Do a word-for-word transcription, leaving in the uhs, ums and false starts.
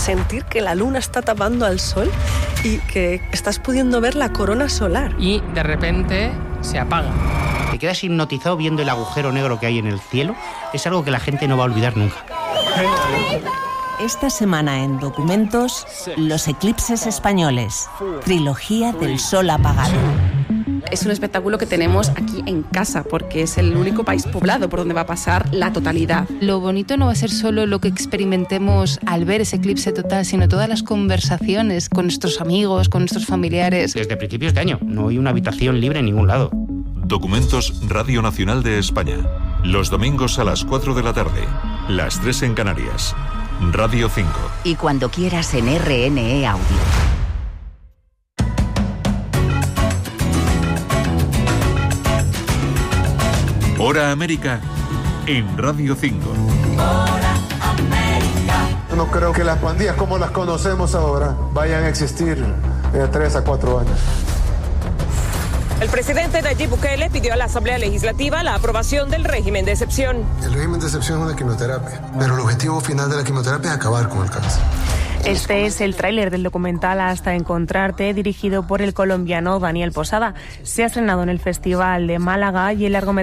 sentir que la luna está tapando al sol y que estás pudiendo ver la corona solar. Y de repente se apaga. Te quedas hipnotizado viendo el agujero negro que hay en el cielo. Es algo que la gente no va a olvidar nunca. Esta semana en Documentos, los eclipses españoles. Trilogía del sol apagado. Es un espectáculo que tenemos aquí en casa, porque es el único país poblado por donde va a pasar la totalidad. Lo bonito no va a ser solo lo que experimentemos al ver ese eclipse total, sino todas las conversaciones con nuestros amigos, con nuestros familiares. Desde principios de año no hay una habitación libre en ningún lado. Documentos Radio Nacional de España. Los domingos a las cuatro de la tarde. Las tres en Canarias. Radio cinco. Y cuando quieras en R N E Audio. Hora América en Radio cinco. Hora América. No creo que las pandillas como las conocemos ahora vayan a existir de tres a cuatro años. El presidente Nayib Bukele pidió a la Asamblea Legislativa la aprobación del régimen de excepción. El régimen de excepción es una quimioterapia, pero el objetivo final de la quimioterapia es acabar con el cáncer. Este es el tráiler del documental Hasta encontrarte, dirigido por el colombiano Daniel Posada. Se ha estrenado en el Festival de Málaga y el largometraje